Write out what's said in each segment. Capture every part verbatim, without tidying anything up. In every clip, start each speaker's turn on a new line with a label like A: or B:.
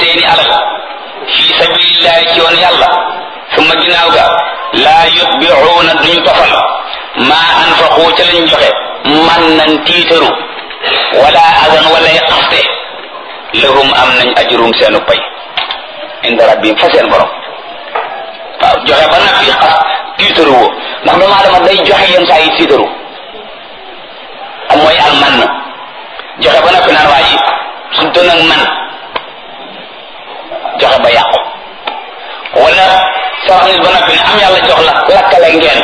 A: seeni alal fi sabilillahi ci yoon yàlla summa ginnaaw ga laa yutbi'uuna duñu tofal maa anfaqu ca lañ joxe man nan tiitaru wala adan wala xaste lahum am nañ ajrum seenu pay inda rabbihim fa seen borom waaw joxe ba nag fi xas tiitaru woo ndax doomu aadama day joxe yenn saa yi tiitaru am mooy al man na joxe ba nag fi naan waa ji surtout nag man joxe ba yàqu wala sarax nit ba nag fi ne am yàlla jox la lakkale ngeen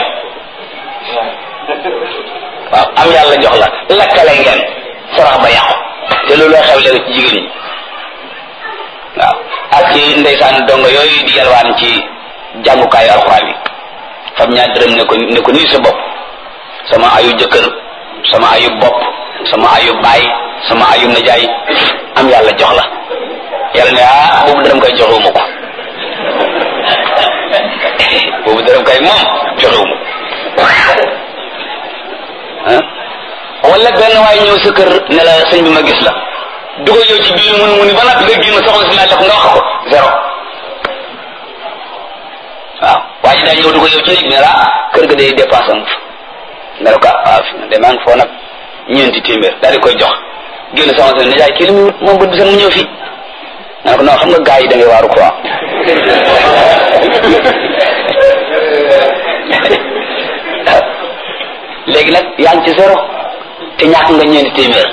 A: waaw am yàlla jox la lakkale ngeen sarax ba yàqu te loolu xew léegi ci jigéen ñi waaw ak ci ndeysaan dongo yooyu di yalwaan ci jàngukaayu alxuraan yi fam ñaar dërëm ne ko ne ko nii sa bopp sama ayu jëkkër sama ayu bopp sama ayu baay sama ayu najaay am yàlla jox la yàlla ne ah boobu dërëm koy joxewuma ko boobu dërëm koy moom joxewuma ko wala benn waaye ñëw sa kër ne la sëñ bi ma gis la dugal yow ci biir mun mu ni ba nag nga génn soxla si laaj la ko nga wax ko zéro waaw waa ji daa ñëw dugal yow ci néeg ne la kër ga day dépense am nga ne ko waaw fi na demaa ngi foo nag ñeenti téeméer daal di koy jox génn soxla si ne jaay kii li muy wut moom bët bi sax mu ñëw fii nga ne ko non xam nga gars yi da ngay waaru quoi léegi nag yaa ngi ci zéro te ñàkk nga ñeenti téeméer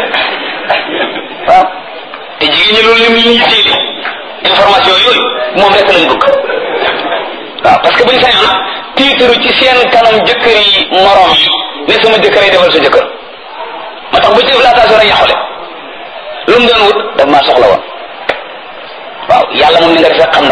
A: waaw te jigéen ñi loolu lim li ñuy téeli information yooyu moom rek lañ bëgg waaw parce que buñ sañoon tiitaru ci seen kanam jëkkër yi morom yi ne sama jëkkër yi defal sa jëkkër moo tax bu ci def laatation rek yàqule lu mu doon wut daf maa soxla woon waaw yàlla moom ni nga defee xam